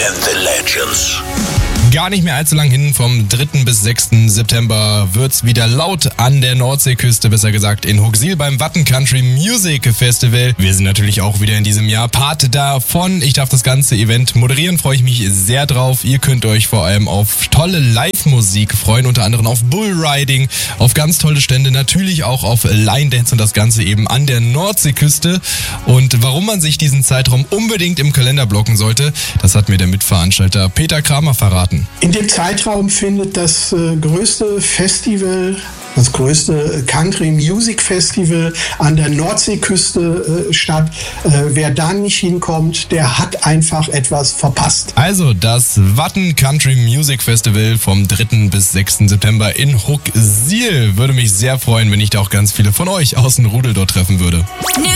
and the Legends. Gar nicht mehr allzu lang hin, vom 3. bis 6. September wird's wieder laut an der Nordseeküste, besser gesagt in Hooksiel beim Watten Country Music Festival. Wir sind natürlich auch wieder in diesem Jahr Part davon. Ich darf das ganze Event moderieren, freue ich mich sehr drauf. Ihr könnt euch vor allem auf tolle Live-Musik freuen, unter anderem auf Bullriding, auf ganz tolle Stände, natürlich auch auf Line Dance und das Ganze eben an der Nordseeküste. Und warum man sich diesen Zeitraum unbedingt im Kalender blocken sollte, das hat mir der Mitveranstalter Peter Kramer verraten. In dem Zeitraum findet das größte Festival, das größte Country Music Festival an der Nordseeküste statt. Wer da nicht hinkommt, der hat einfach etwas verpasst. Also das Watten Country Music Festival vom 3. bis 6. September in Hooksiel. Würde mich sehr freuen, wenn ich da auch ganz viele von euch aus dem Rudel dort treffen würde.